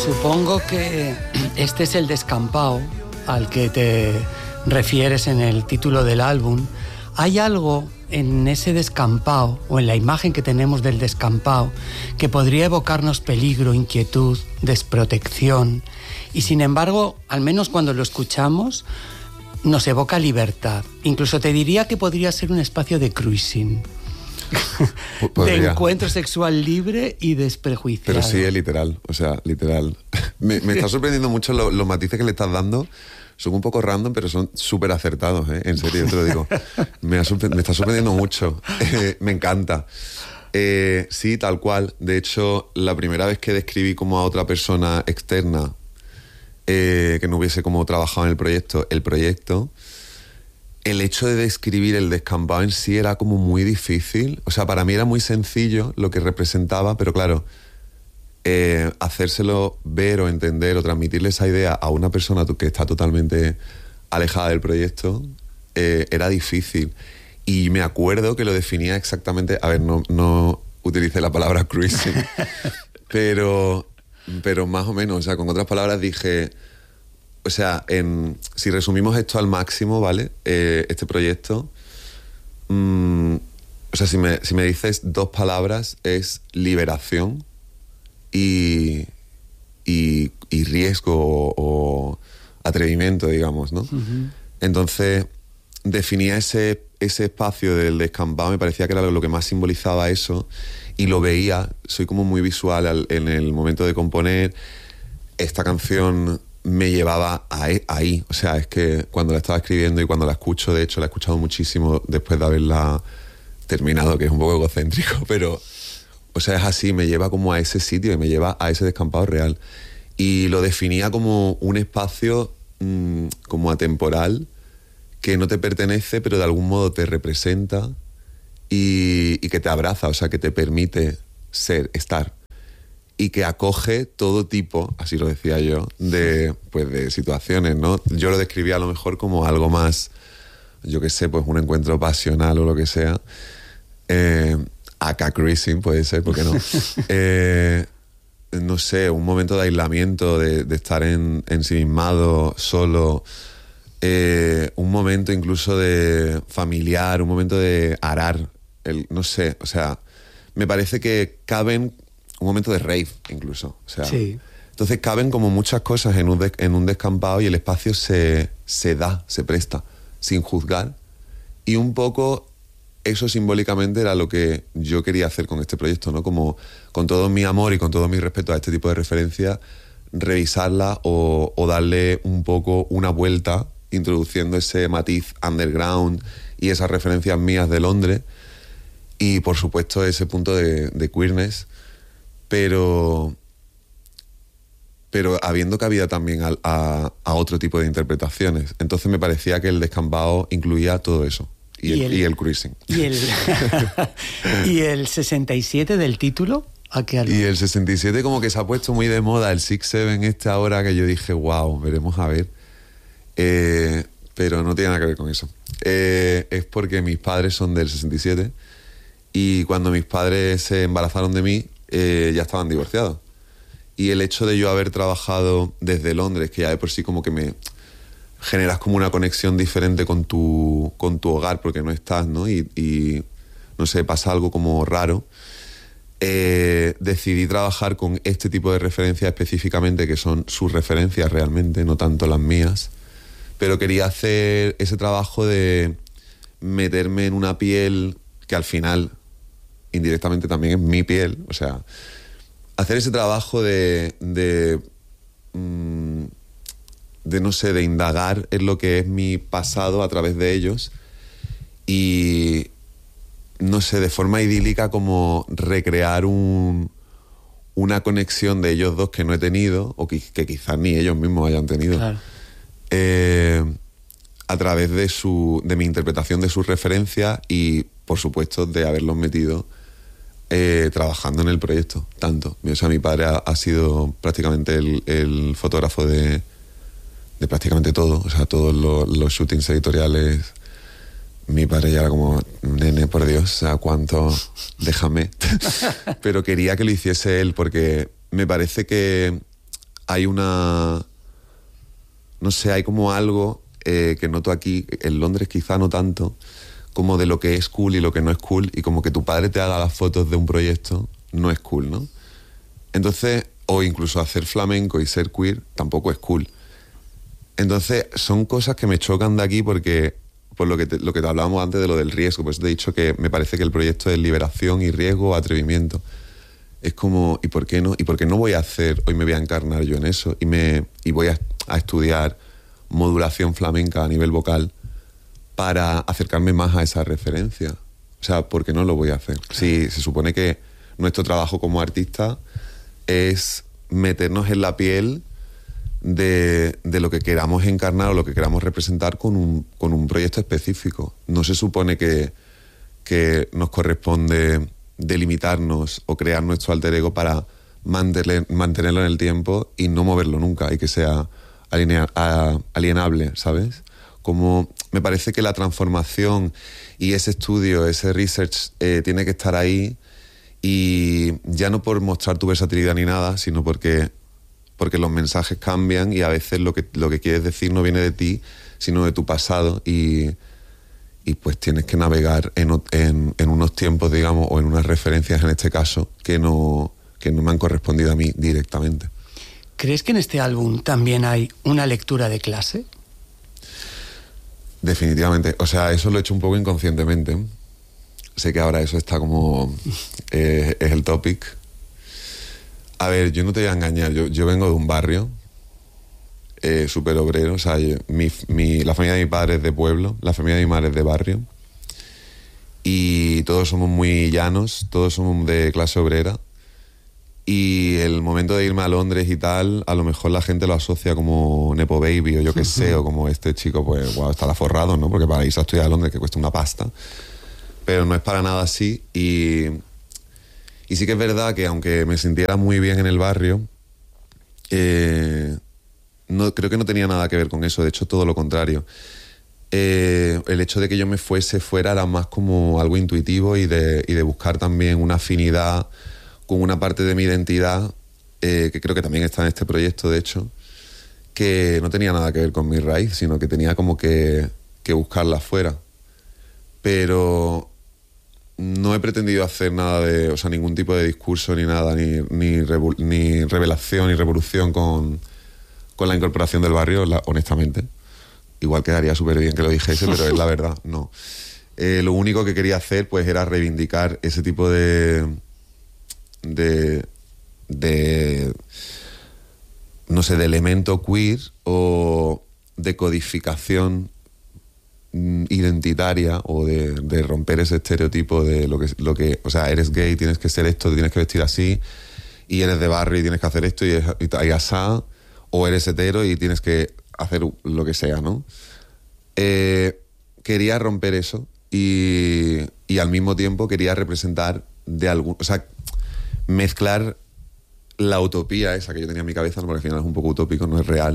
Supongo que este es el descampado al que te refieres en el título del álbum. ¿Hay algo en ese descampado o en la imagen que tenemos del descampado que podría evocarnos peligro, inquietud, desprotección? Y sin embargo, al menos cuando lo escuchamos, nos evoca libertad. Incluso te diría que podría ser un espacio de cruising. De encuentro sexual libre y desprejuiciado. Pero sí, es literal, o sea, literal. Me está sorprendiendo mucho los matices que le estás dando. Son un poco random, pero son súper acertados, ¿eh? En serio, te lo digo. Me está sorprendiendo mucho. Me encanta. Sí, tal cual. De hecho, la primera vez que describí como a otra persona externa que no hubiese como trabajado en el proyecto, el hecho de describir el descampado en sí era como muy difícil. O sea, para mí era muy sencillo lo que representaba, pero claro, hacérselo ver o entender o transmitirle esa idea a una persona que está totalmente alejada del proyecto era difícil. Y me acuerdo que lo definía exactamente... A ver, no utilicé la palabra cruising, pero más o menos, o sea, con otras palabras dije... O sea, si resumimos esto al máximo, ¿vale? Este proyecto, o sea, si me dices dos palabras, es liberación y riesgo o atrevimiento, digamos, ¿no? Uh-huh. Entonces, definía ese espacio del descampado, me parecía que era lo que más simbolizaba eso, y lo veía, soy como muy visual en el momento de componer. Esta canción me llevaba ahí, o sea, es que cuando la estaba escribiendo y cuando la escucho, de hecho la he escuchado muchísimo después de haberla terminado, que es un poco egocéntrico, pero, o sea, es así, me lleva como a ese sitio y me lleva a ese descampado real. Y lo definía como un espacio como atemporal, que no te pertenece, pero de algún modo te representa y que te abraza, o sea, que te permite estar. Y que acoge todo tipo, así lo decía yo, de situaciones, ¿no? Yo lo describía a lo mejor como algo más, yo qué sé, pues un encuentro pasional o lo que sea. Acá cruising puede ser, ¿por qué no? No sé, un momento de aislamiento, de estar ensimismado, solo. Un momento incluso de familiar, un momento de arar. No sé, o sea, me parece que caben... Un momento de rave, incluso. O sea, sí. Entonces caben como muchas cosas en un descampado y el espacio se presta, sin juzgar. Y un poco eso simbólicamente era lo que yo quería hacer con este proyecto, ¿no? Como con todo mi amor y con todo mi respeto a este tipo de referencias, revisarla o darle un poco una vuelta, introduciendo ese matiz underground y esas referencias mías de Londres. Y, por supuesto, ese punto de queerness, pero habiendo cabida también a otro tipo de interpretaciones. Entonces me parecía que el descampado incluía todo eso, y el cruising. ¿Y el 67 del título? ¿A qué algo? Y el 67 como que se ha puesto muy de moda, el 6-7 ahora, que yo dije, wow, veremos a ver. Pero no tiene nada que ver con eso. Es porque mis padres son del 67 y cuando mis padres se embarazaron de mí, ya estaban divorciados. Y el hecho de yo haber trabajado desde Londres, que ya de por sí como que me generas como una conexión diferente con tu hogar, porque no estás, ¿no? Y no sé, pasa algo como raro. Decidí trabajar con este tipo de referencias específicamente, que son sus referencias realmente, no tanto las mías. Pero quería hacer ese trabajo de meterme en una piel que al final indirectamente también es mi piel, o sea, hacer ese trabajo de no sé, de indagar en lo que es mi pasado a través de ellos y, no sé, de forma idílica como recrear una conexión de ellos dos que no he tenido o que quizás ni ellos mismos hayan tenido. Claro. A través de mi interpretación de sus referencias y, por supuesto, de haberlos metido trabajando en el proyecto, tanto. O sea, mi padre ha sido prácticamente el fotógrafo de prácticamente todo, o sea, todos los shootings editoriales. Mi padre ya era como, nene, por Dios, o sea, cuánto, déjame. Pero quería que lo hiciese él porque me parece que hay una... No sé, hay como algo que noto aquí, en Londres quizá no tanto, como de lo que es cool y lo que no es cool, y como que tu padre te haga las fotos de un proyecto no es cool, ¿no? Entonces, o incluso hacer flamenco y ser queer tampoco es cool. Entonces, son cosas que me chocan de aquí porque, por lo que te hablábamos antes de lo del riesgo, por eso te he dicho que me parece que el proyecto es liberación y riesgo, atrevimiento. Es como, ¿y por qué no? ¿Y por qué no voy a hacer, hoy me voy a encarnar yo en eso y voy a estudiar modulación flamenca a nivel vocal para acercarme más a esa referencia? O sea, ¿por qué no lo voy a hacer? Sí, se supone que nuestro trabajo como artista es meternos en la piel de lo que queramos encarnar o lo que queramos representar con un proyecto específico. No se supone que nos corresponde delimitarnos o crear nuestro alter ego para mantenerlo en el tiempo y no moverlo nunca y que sea alienable, ¿sabes? Como me parece que la transformación y ese estudio, ese research tiene que estar ahí, y ya no por mostrar tu versatilidad ni nada, sino porque los mensajes cambian y a veces lo que quieres decir no viene de ti, sino de tu pasado, y pues tienes que navegar en unos tiempos, digamos, o en unas referencias en este caso que no me han correspondido a mí directamente. ¿Crees que en este álbum también hay una lectura de clase? Definitivamente. O sea, eso lo he hecho un poco inconscientemente. Sé que ahora eso está como... es el topic. A ver, yo no te voy a engañar. Yo vengo de un barrio súper obrero. O sea, la familia de mi padre es de pueblo, la familia de mi madre es de barrio. Y todos somos muy llanos, todos somos de clase obrera. Y el momento de irme a Londres y tal, a lo mejor la gente lo asocia como Nepo Baby o yo qué sé, o como este chico, pues, wow, estará forrado, ¿no? Porque para irse a estudiar a Londres, que cuesta una pasta. Pero no es para nada así. Y sí que es verdad que aunque me sintiera muy bien en el barrio, no, creo que no tenía nada que ver con eso. De hecho, todo lo contrario. El hecho de que yo me fuera era más como algo intuitivo y de buscar también una afinidad con una parte de mi identidad, que creo que también está en este proyecto, de hecho, que no tenía nada que ver con mi raíz, sino que tenía como que buscarla afuera. Pero no he pretendido hacer nada o sea, ningún tipo de discurso ni nada, ni revelación ni revolución con la incorporación del barrio, honestamente. Igual quedaría súper bien que lo dijese, pero es la verdad, no. Lo único que quería hacer, pues, era reivindicar ese tipo de no sé, de elemento queer o de codificación identitaria, o de romper ese estereotipo de lo que, o sea, eres gay, tienes que ser esto, te tienes que vestir así, y eres de barrio y tienes que hacer esto y asá, o eres hetero y tienes que hacer lo que sea, ¿no? Quería romper eso y al mismo tiempo quería representar o sea, mezclar la utopía esa que yo tenía en mi cabeza, porque al final es un poco utópico, no es real,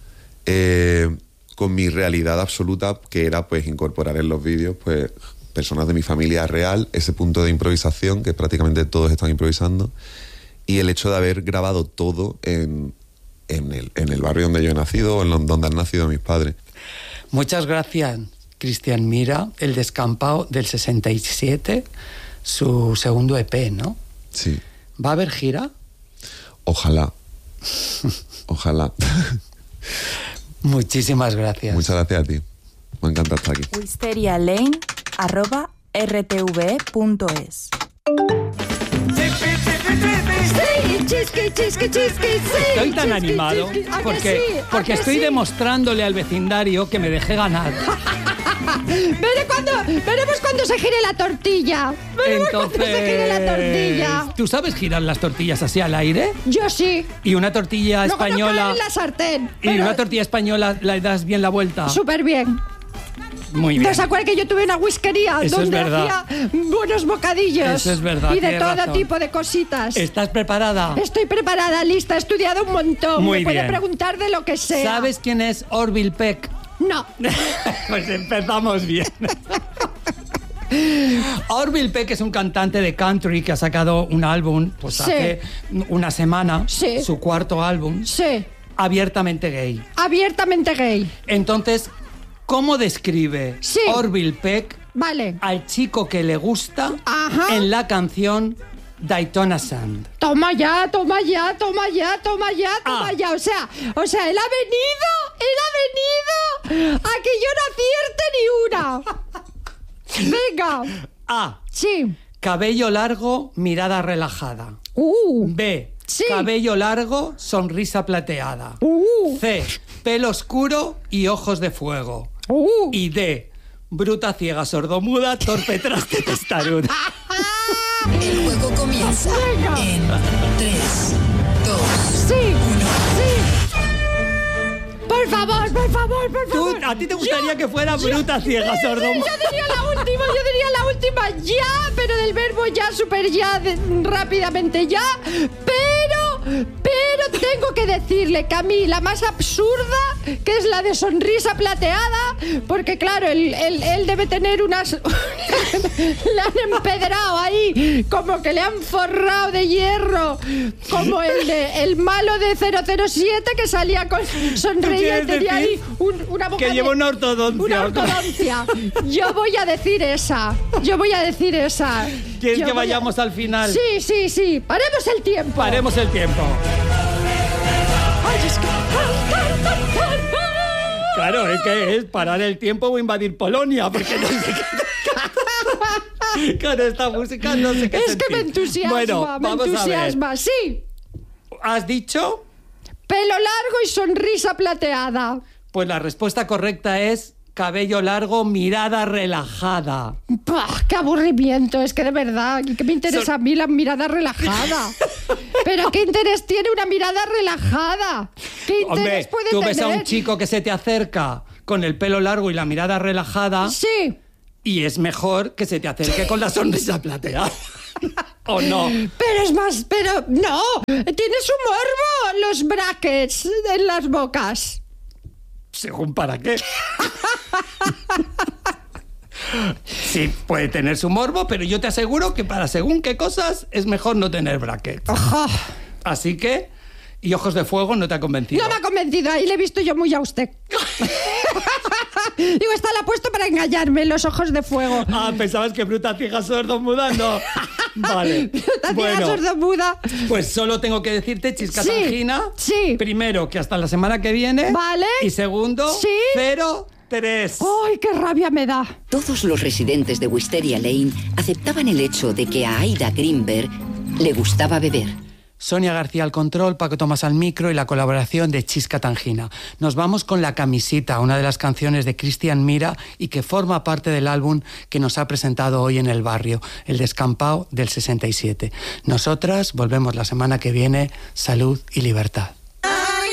con mi realidad absoluta, que era, pues, incorporar en los vídeos, pues, personas de mi familia real, ese punto de improvisación, que prácticamente todos están improvisando, y el hecho de haber grabado todo en el barrio donde yo he nacido, o donde han nacido mis padres. Muchas gracias, Cristian Mira. El Descampado del 67, su segundo EP, ¿no? Sí. ¿Va a haber gira? Ojalá. Ojalá. Muchísimas gracias. Muchas gracias a ti. Me encanta estar aquí. wisterialane@rtve.es. Estoy tan animado porque estoy demostrándole al vecindario que me dejé ganar. Veremos cuando se gire la tortilla. ¿Tú sabes girar las tortillas así al aire? Yo sí. Y una tortilla Luego española... no cae en la sartén. Y una tortilla española le das bien la vuelta. Súper bien. Muy bien. ¿No se acuerdan que yo tuve una whiskería donde hacía buenos bocadillos? Eso es verdad. Y de todo razón. tipo de cositas. ¿Estás preparada? Estoy preparada, lista, he estudiado un montón. Muy Me puede bien. preguntar de lo que sea. ¿Sabes quién es Orville Peck? No. Pues empezamos bien. Orville Peck es un cantante de country que ha sacado un álbum pues hace una semana, su cuarto álbum, abiertamente gay. Abiertamente gay. Entonces, ¿cómo describe Orville Peck al chico que le gusta en la canción Daytona Sand? Toma ya. O sea, él ha venido a que yo no acierte ni una. Venga. A. Cabello largo, mirada relajada. B. Cabello largo, sonrisa plateada. C. Pelo oscuro y ojos de fuego. Y D. Bruta, ciega, sordomuda, torpe, traste, testaruda. El juego comienza en 3, 2, 1. Por favor. ¿A ti te gustaría que fuera bruta, ciega, sordomuda? Yo diría la última ya, pero del verbo ya, súper ya, rápidamente ya. Pero tengo que decirle que a mí la más absurda, que es la de sonrisa plateada, porque claro, él debe tener unas... le han empedrado ahí, como que le han forrado de hierro, como el malo de 007 que salía con sonreía y tenía ahí una boca que lleva una ortodoncia. Yo voy a decir esa. ¿Quieres que vayamos al final? Sí. Paremos el tiempo. Ay, es que... Claro, es parar el tiempo o invadir Polonia, porque no sé qué... Con esta música no sé qué es sentir. Que me entusiasma, bueno, vamos a ver. Sí. ¿Has dicho? Pelo largo y sonrisa plateada. Pues la respuesta correcta es cabello largo, mirada relajada. ¡Pah, qué aburrimiento! Es que de verdad, ¿qué me interesa a mí la mirada relajada? ¿Pero qué interés tiene una mirada relajada? ¿Qué interés puede tener? Tú ves a un chico que se te acerca con el pelo largo y la mirada relajada. Sí. Y es mejor que se te acerque con la sonrisa plateada. ¿O no? Pero no. Tiene su morbo los brackets en las bocas. ¿Según para qué? Sí, puede tener su morbo, pero yo te aseguro que para según qué cosas es mejor no tener brackets. Así que... ¿Y ojos de fuego no te ha convencido? No me ha convencido, ahí le he visto yo muy a usted. Digo, esta la ha puesto para engañarme, los ojos de fuego. Ah, pensabas que bruta, ciega, sordomuda, no. Vale. Bruta, ciega, sordomuda. Pues solo tengo que decirte, Chisca Tangina. Sí. Primero, que hasta la semana que viene. Vale. Y segundo, 0-3. ¡Ay, qué rabia me da! Todos los residentes de Wisteria Lane aceptaban el hecho de que a Aida Greenberg le gustaba beber. Sonia García al control, Paco Tomás al micro y la colaboración de Chisca Tangina. Nos vamos con La Camisita, una de las canciones de Cristian Mira y que forma parte del álbum que nos ha presentado hoy en El Barrio, El Descampao del 67. Nosotras volvemos la semana que viene. Salud y libertad.